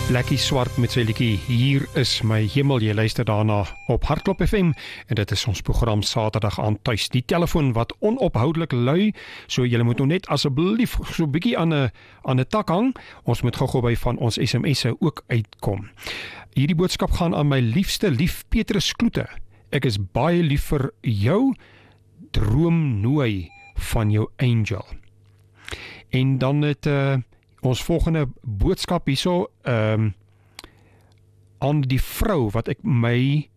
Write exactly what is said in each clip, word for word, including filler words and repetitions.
Blackie Swart met sy liedjie Hier is my hemel. Jy luister daarna op Hartklop F M en dit is ons program Saterdag aan tuis. Die telefoon wat onophoudelik lui, so julle moet nou net asseblief so 'n bietjie aan 'n aan 'n tak hang. Ons moet gou-gou by van ons S M S'e ook uitkom. Hierdie boodskap gaan aan my liefste lief Petrus Kloete. Ek is baie lief vir jou. Droom nooi van jou angel. En dan het uh, ons volgende boodskap hierso um, aan die vrou wat ek my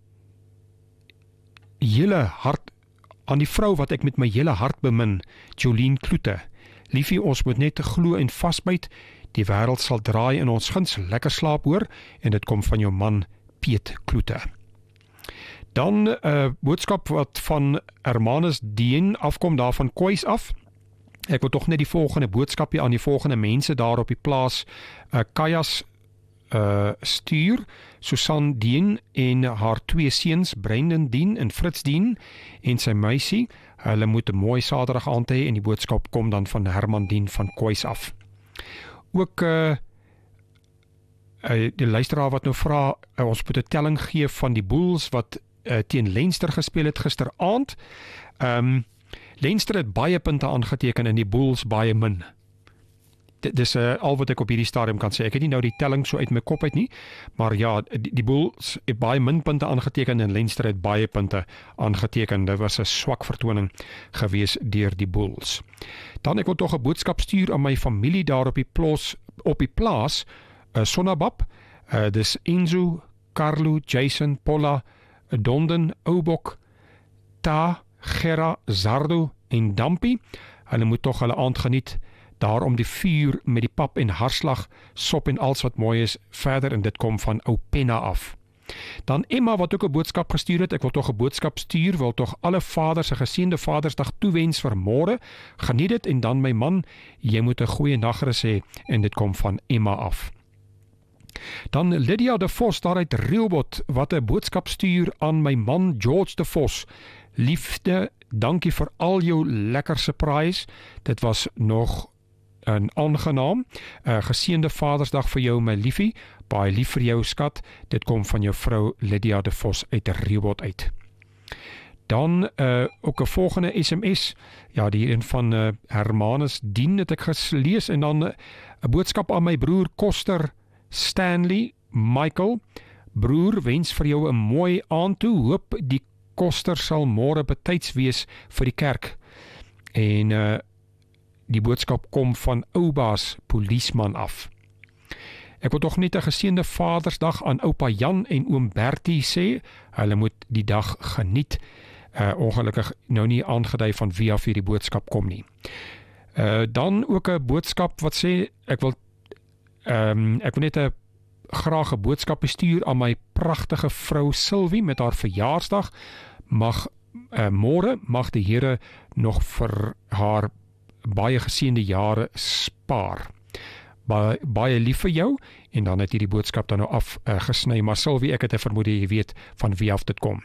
hele hart aan die vrou wat ek met my hele hart bemin, Jolien Kloete. Liefie, ons moet net glo en vasbyt, die wêreld sal draai in ons guns, lekker slaap hoor, en dit kom van jou man Piet Kloete. Dan 'n uh, boodskap wat van Hermanus Deen afkom, daar van Kois af. Ek wil tog net die volgende boodskapie aan die volgende mense daar op die plaas uh, Kajas uh, stuur. Susan Deen en haar twee seuns, Brendan Deen en Fritz Deen en sy meisie. Hulle moet 'n mooi Saterdag aand hê en die boodskap kom dan van Herman Deen van Kois af. Ook uh, uh, die luisteraar wat nou vra, uh, ons moet 'n telling gee van die Bulls wat uh, teen Leinster gespeel het gisteraand. Ehm um, Leinster het baie punte aangeteken en die Bulls baie min. D dis uh, al wat ek op hierdie stadium kan sê. Ek het nie nou die telling so uit my kop uit nie, maar ja, die, die Bulls het baie min punte aangeteken en Leinster het baie punte aangeteken. Dit was 'n swak vertoning gewees deur die Bulls. Dan ek wil tog 'n boodskap stuur aan my familie daar op die plaas, op die plaas uh, Sonnabab. Uh, dis Enzo, Carlo, Jason, Paula, Donden, Oubok, Ta, Gerra, Zardo en Dampie. Hulle moet tog hulle aand geniet, daarom die vuur met die pap en harslag, sop en alles wat mooi is verder, en dit kom van ou Penna af. Dan Emma wat ook 'n boodskap gestuur het, ek wil tog 'n boodskap stuur, wil tog alle vaders 'n geseënde Vadersdag toewens vir môre. Geniet dit, en dan my man, jy moet 'n goeie nagrus hê, en dit kom van Emma af. Dan Lydia de Vos daar uit Reelbot wat 'n boodskap stuur aan my man George de Vos. Liefde, dankie vir al jou lekker surprise. Dit was nog 'n aangenaam. Uh, geseënde Vadersdag vir jou, my liefie. Baie lief vir jou, skat. Dit kom van jou vrou Lydia de Vos uit Reelbot uit. Dan uh, ook 'n volgende S M S. Ja, die een van uh, Hermanus Dien het ek gelees, en dan 'n uh, boodskap aan my broer Koster Stanley Michael. Broer, wens vir jou 'n mooi aand toe. Hoop die Koster sal môre betyds wees vir die kerk. En uh, die boodskap kom van Oubaas Polisman af. Ek wil tog net 'n geseënde Vadersdag aan oupa Jan en oom Bertie sê. Hulle moet die dag geniet. Uh, ongelukkig nou nie aangedui van wie af hierdie boodskap kom nie. Uh, dan ook 'n boodskap wat sê, ek wil um, ek wil net 'n graag 'n boodskap bestuur aan my pragtige vrou Sylvie met haar verjaarsdag. Mag uh, môre mag die Here nog vir haar baie geseënde jare spaar. Baie, baie lief vir jou, en dan het hierdie boodskap dan nou afgesny, uh, maar Sylvie, ek het 'n vermoede jy weet van wie af dit kom.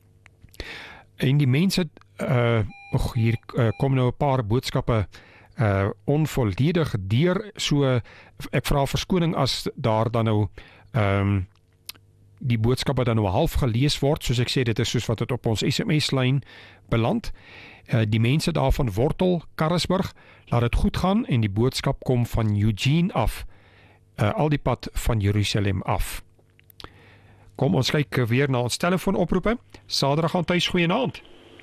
En die mense, uh, och, hier uh, kom nou 'n paar boodskappe uh, onvolledig deur, so ek vra verskoning as daar dan nou um, die boodskappe dan nou half gelees word. Soos ek sê, dit is soos wat dit op ons S M S-lyn beland. Uh, die mense daar van Wortel, Karrisburg, laat dit goed gaan, en die boodskap kom van Eugene af, uh, al die pad van Jerusalem af. Kom, ons kyk weer na ons telefoonoproepe. Saterdag aan tuis, goeienaand.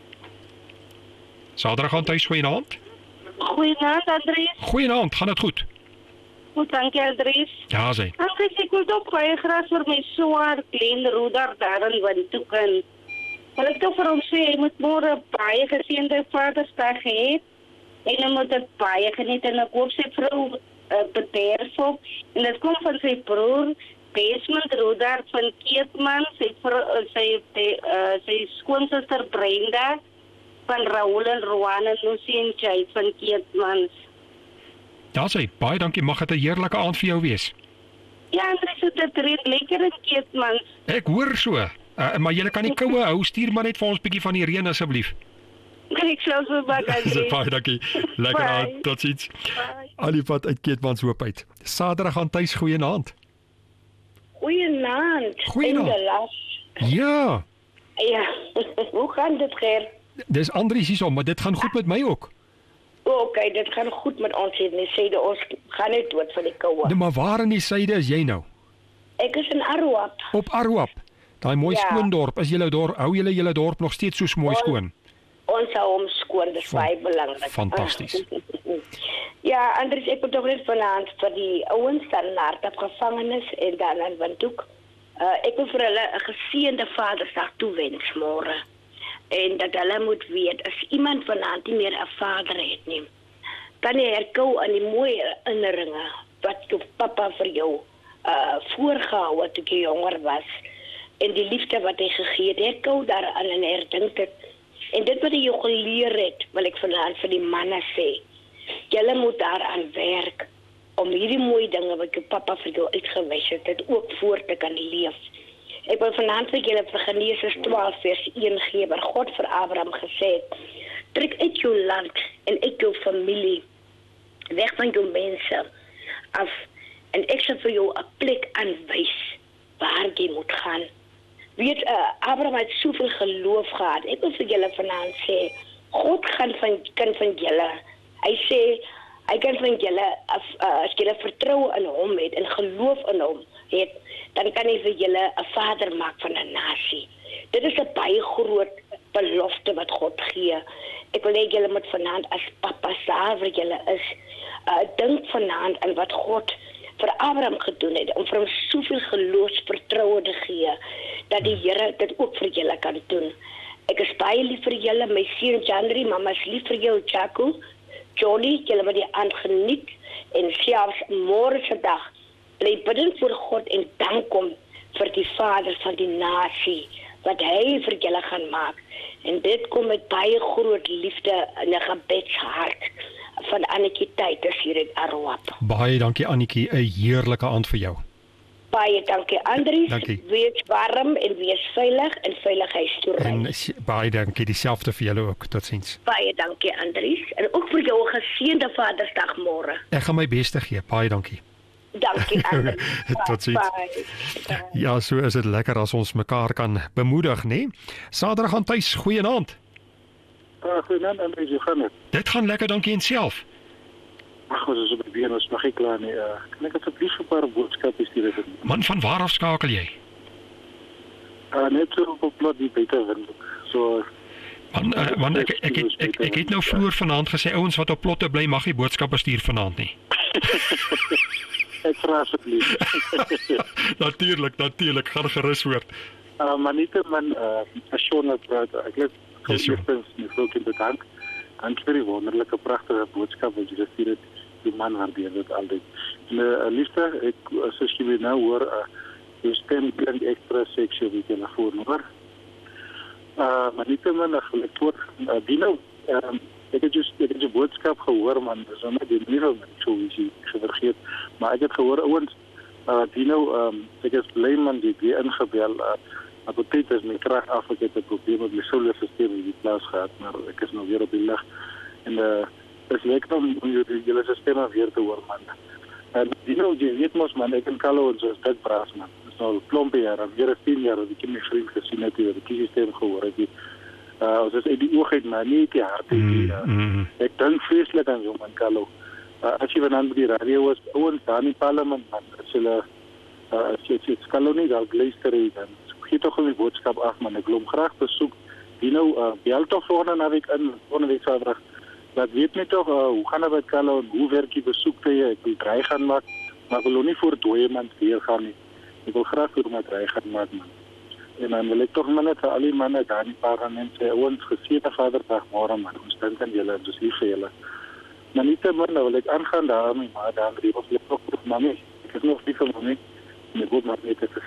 Saterdag aan tuis, goeienaand. Goeienaand, Andries. Goeienaand, gaan dit goed? Goed, dankie, Andries. Ja, sê. Andries, ek wil ook baie graag vir my swaar klein roeder daar in Windhoeken. Wil ek toch vir hom sê, hy moet môre baie geseënde Vadersdag hê, en hy moet dit baie geniet, en ek hoop sy vrou uh, bederf op, en dit kom van sy broer, Desmond Roeder van Keetman, sy, sy, sy, uh, sy skoonsister Brenda, van Raoul en Rowan en Lucy en Jay van Keetmans. Ja, sê, baie dankie, mag het 'n heerlike aand vir jou wees. Ja, Andries, dit reed lekker in Keetmans. Ek hoor so, uh, maar julle kan nie koue hou, stuur maar net vir ons bietjie van die reën asseblief. Ek sal so bak, Andries. Baie dankie, lekker aand, tot ziens. Al die pad uit Keetmanshoop uit. Saterdag aan tuis, goeienaand. Goeienaand. Goeienaand. Inderdaad. Ja, Ja, hoe gaan dit, Ger? dis Andries hier, maar dit gaan goed met my ook. Oké, okay, dit gaan goed met ons hier. Nee, sê ons gaan nie dood van die koue. Nee, maar waar in die suide is jy nou? Ek is in Aruap. Op Aruap. Daai mooi Ja. skoon dorp. Is julle dorp, hou julle julle dorp nog steeds so mooi skoon? Ons hou hom skoon, dis baie belangrik. Fantasties. Ja, Andries, ek wil tog net vanaand vir die ouens dan naar die gevangenis en dan aan Windhoek. Uh, ek wil vir hulle 'n geseënde Vadersdag toewens môre. En dat hulle moet weet, as iemand vanaand nie meer 'n vader het nie, kan jy herkou aan die mooi herinneringe wat jou pappa vir jou uh, voorgehou het toe jy jonger was. En die liefde wat hy gegee het, herkou daaraan en herdink dit. En dit wat hy jou geleer het, wil ek vanaand vir die manne sê. Julle moet daaraan werk om hierdie mooi dinge wat jou pappa vir jou uitgewys het, dit ook voort te kan leef. Ek wil vanaand vir julle vir Genesis twaalf vers een gee, waar God vir Abraham gesê het, trek uit jou land en uit jou familie, weg van jou mense af, en ek sal vir jou 'n plek aanwys waar jy moet gaan. Weet, uh, Abraham het soveel geloof gehad. Ek wil vir julle vanaand sê, God gaan van, kan van julle, hy sê, hy kan van julle, as, uh, as julle vertroue in hom het, en geloof in hom het, dan kan hy vir julle 'n vader maak van 'n nasie. Dit is 'n baie groot belofte wat God gee. Ek wil hê julle moet vanaand as pappa saver julle is, uh, dink vanaand aan wat God vir Abraham gedoen het, om vir hom soveel geloofsvertroue te gee, dat die Here dit ook vir julle kan doen. Ek is baie lief vir julle, my seun Chandri, mama is lief vir jou, Chaku, Johnny, julle moet die aand geniet, en selfs môre se dag, bly bidden voor God en dank hom vir die Vader van die nasie, wat hy vir julle gaan maak. En dit kom met baie groot liefde in 'n gebedshart van Annetjie Tyd hier in Aruap. Baie dankie Annetjie, 'n heerlike aand vir jou. Baie dankie Andries. Dankie. Wees warm en wees veilig en veilig huis toe ry. En baie dankie dieselfde vir julle ook. Totsiens. Baie dankie Andries en ook vir jou 'n geseënde Vadersdag môre. Ek gaan my bes te gee. Baie dankie. Dankie Andries. Totsiens. Bye. Bye. Ja, so is dit lekker as ons mekaar kan bemoedig, né? Nee? Saterdag aan tuis, goeienaand. Ah, goeienaand Andries, hoe gaan dit? Dit gaan lekker, dankie en self. Ag, ons is op die been, ons mag nie klaar nie. Uh, kan ek asseblief 'n paar boodskappe stuur? Man, van waar af skakel jy? Uh, net so op plot die beter wind. So Man, uh, man ek, ek, ek, ek, ek het nou vroeër vanaand gesê ouens wat op plotte bly mag nie boodskappe stuur vanaand nie. Ek vra asseblief. Natuurlik, natuurlik, gaan gerus hoor. Uh, maar niet man, uh, as Sean het praat, ek wil Yes, sure. eerstens my vroeg in bedank. Dank vir die wonderlike pragtige boodskap wat jy gestuur het. Die man waardeer dit altyd. En uh, liefde, ek soos jy nou hoor, uh, jou stem klink ekstra seksueel op die telefoon, hoor. Uh, maar niet man, ek wil ek voor, uh, Dino, uh, ek het just, ek het jou boodskap gehoor, man, dis nou die manier wat ek so is, ek vergeet, maar ek het gehoor, ouwens, uh, Dino, um, ek is blij, man, die het weer ingebel, uh, maar tot tyd is my kracht af, ek het een probleem met my solar systeem in die plaas gehad, maar ek is nou weer op die licht, en uh, het is lekker om jullie systeem weer te hoor, man. En Dino, jy weet mos, man, ek en Carlo, ons is dit braas, man, het is nou klompe jaar, en weer is tien jaar, dat ek in my vriend gesien het, die kiesysteem gehoor het, die Uh, ons is uit die oogheid, maar nie uit die hart. Mm, uh, mm. Ek dink vreeslik aan jou, man, Carlo. Uh, as jy vanavond by die radio was, ouwens daar in die parlement, man, as jy, uh, as jy, as Carlo nie daar luister, dan gee toch die boodskap af, man. Ek wil hom graag besoek. Die nou, uh, bel toch volgende na week in, volgende week zaterdag. Dat weet my toch, uh, hoe gaan het met Carlo, en hoe werk jy besoek te jy? Ek wil draai gaan maak, maar ek wil ook nie voor dooie man weer gaan nie. Ek wil graag voor my draai gaan maak, man. En dan wil ek toch maar net vir al die manne daar in die parlement sê, ons geseënde Vaderdag môre, man, ons dink aan julle, ons is lief vir julle. Maar nie te min, nou wil ek aangaan daar, my ma, daar, die was lekker op, mami, ek is nog lief vir mami, en ek hoop maar net, ek is